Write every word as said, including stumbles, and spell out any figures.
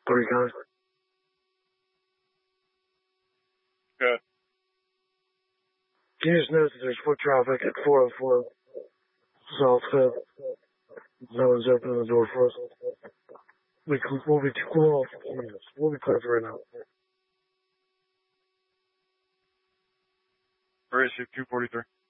Three guys. Good. Can you just notice that there's foot traffic at four oh four South Fifth? No one's opening the door for us. We, we'll be cool. We'll be clear for right now. Where is it? two forty-three.